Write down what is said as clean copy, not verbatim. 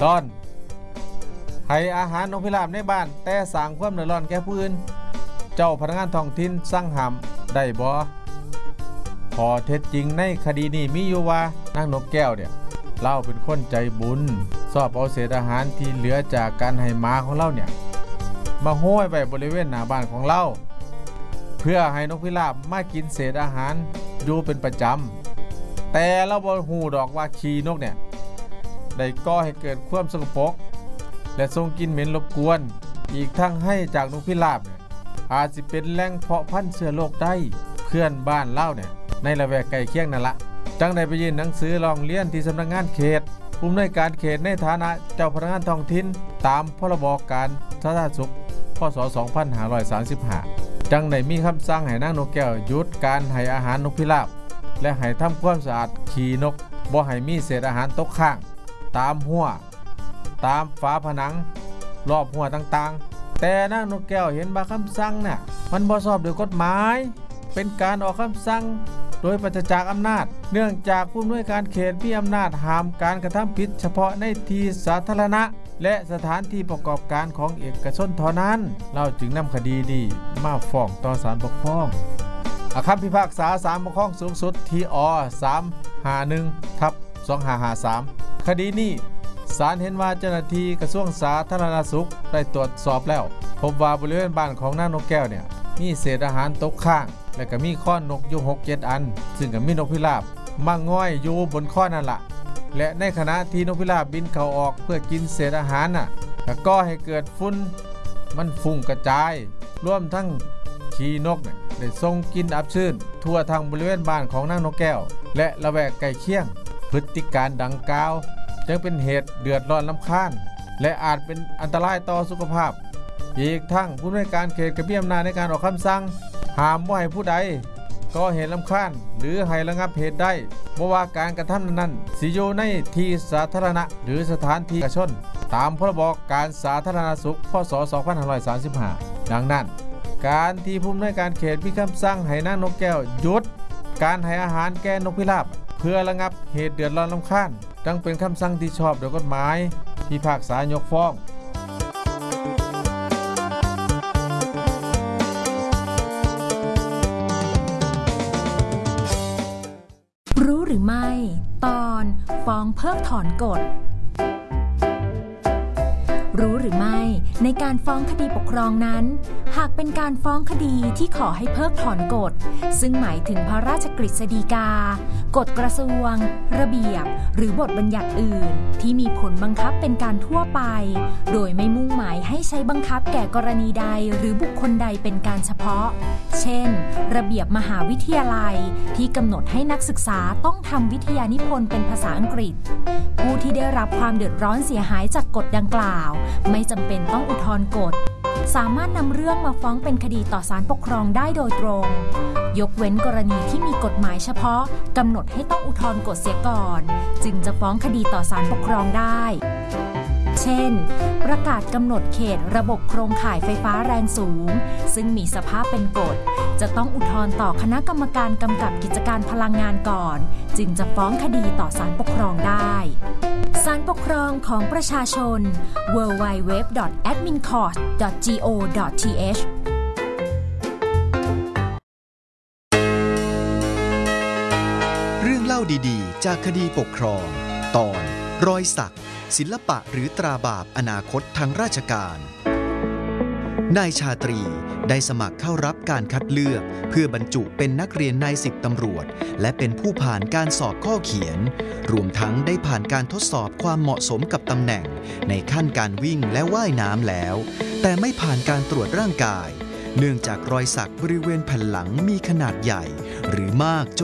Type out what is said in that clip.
ตอนให้อาหารนกพิราบในบ้านแต่สร้างความเดือดร้อนแก่ผู้อื่นเจ้าพนักงานท้องถิ่นสั่งห้ามได้บ่พอเท็จจริงในคดีนี้มีอยู่ว่านางนกแก้วเนี่ยเล่าเป็นคนใจบุญชอบเอาเศษอาหารที่เหลือจากการให้หมาของเราเนี่ยมาโห้ยไว้บริเวณหน้าบ้านของเราเพื่อให้นกพิราบมากินเศษอาหารอยู่เป็นประจำแต่เราบ่ฮู้ดอกว่าขี้นกเนี่ยได้ก่อให้เกิดความสกปรกและส่งกลิ่นเหม็นรบกวนอีกทั้งให้จากนกพิราบเนี่ยอาจสิเป็นแหล่งเพาะพันธุ์เชื้อโรคได้เพื่อนบ้านเล่าเนี่ยในละแวกใกล้เคียงนั่นละจังได้ไปยื่นหนังสือร้องเรียนที่สำนักงานเขตผู้อำนวยการเขตในฐานะเจ้าพนักงานท้องถิ่นตามพรบการสาธารณสุขพ.ศ. 2535จังได้มีคำสั่งให้นางนกแก้วหยุดการให้อาหารนกพิราบและให้ทำความสะอาดขี้นกบ่ให้มีเศษอาหารตกค้างตามหัวตามฝาผนังรอบหัวต่างๆแต่นางนกแก้วเห็นว่าคำสั่งน่ะมันบ่ชอบด้วยกฎหมายเป็นการออกคำสั่งโดยปราศจากอำนาจเนื่องจากผู้อำนวยการเขตมีอำนาจห้ามการกระทำผิดเฉพาะในที่สาธารณะและสถานที่ประกอบการของเอกชนเท่านั้นเราจึงนำคดีนี้มาฟ้องต่อศาลปกครองคำพิพากษาศาลปกครองสูงสุดที่อ351/2553คดีนี้ศาลเห็นว่าเจ้าหน้าที่กระทรวงสาธารณสุขได้ตรวจสอบแล้วพบว่าบริเวณบ้านของนางนกแก้วเนี่ยมีเศษอาหารตกค้างและก็มีข้อนกอยู่ 6-7 อันซึ่งก็มีนกพิราบมาง่อยอยู่บนข้อนั่นละและในขณะที่นกพิราบบินเข้าออกเพื่อกินเศษอาหารน่ะก็ก่อให้เกิดฝุ่นมันฟุ้งกระจายรวมทั้งขี้นกเนี่ยได้ส่งกลิ่นอับชื้นทั่วทางบริเวณบ้านของนางนกแก้วและละแวกใกล้เคียงพฤติการดังกล่าวจึงเป็นเหตุเดือดร้อนรำคาญและอาจเป็นอันตรายต่อสุขภาพอีกทั้งผู้อำนวยการเขตก็มีอำนาจในการออกคำสั่งห้ามว่าให้ผู้ใดก่อเหตุรำคาญหรือให้ระงับเหตุได้บ่ว่าการกระทำนั้นสิอยู่ในที่สาธารณะหรือสถานที่เอกชนตามพรบการสาธารณสุขพ.ศ. 2535ดังนั้นการที่ผู้อำนวยการเขตมีคำสั่งให้นางนกแก้วหยุดการให้อาหารแก่นกพิราบเพื่อระงับเหตุเดือดร้อนรำคาญดังเป็นคำสั่งที่ชอบโดยกฎหมายพิพากษายกฟ้องรู้หรือไม่ตอนฟ้องเพิกถอนกฎรู้หรือไม่ในการฟ้องคดีปกครองนั้นหากเป็นการฟ้องคดีที่ขอให้เพิกถอนกฎซึ่งหมายถึงพระราชกฤษฎีกากฎกระทรวงระเบียบหรือบทบัญญัติอื่นที่มีผลบังคับเป็นการทั่วไปโดยไม่มุ่งหมายให้ใช้บังคับแก่กรณีใดหรือบุคคลใดเป็นการเฉพาะเช่นระเบียบมหาวิทยาลัยที่กำหนดให้นักศึกษาต้องทำวิทยานิพนธ์เป็นภาษาอังกฤษผู้ที่ได้รับความเดือดร้อนเสียหายจากกฎดังกล่าวไม่จำเป็นต้องอุทธรณ์กฎสามารถนำเรื่องมาฟ้องเป็นคดีต่อศาลปกครองได้โดยตรงยกเว้นกรณีที่มีกฎหมายเฉพาะกำหนดให้ต้องอุทธรณ์กฎเสียก่อนจึงจะฟ้องคดีต่อศาลปกครองได้เช่นประกาศกำหนดเขตระบบโครงข่ายไฟฟ้าแรงสูงซึ่งมีสภาพเป็นกฎจะต้องอุทธรณ์ต่อคณะกรรมการกำกับกิจการพลังงานก่อนจึงจะฟ้องคดีต่อศาลปกครองได้ศาลปกครองของประชาชน www.admincourt.go.th เรื่องเล่าดีๆจากคดีปกครองตอนรอยสักศิลปะหรือตราบาปอนาคตทางราชการนายชาตรีได้สมัครเข้ารับการคัดเลือกเพื่อบรรจุเป็นนักเรียนนาย10ตำรวจและเป็นผู้ผ่านการสอบข้อเขียนรวมทั้งได้ผ่านการทดสอบความเหมาะสมกับตำแหน่งในขั้นการวิ่งและว่ายน้ำแล้วแต่ไม่ผ่านการตรวจร่างกายเนื่องจากรอยสักบริเวณแผ่นหลังมีขนาดใหญ่หรือมาก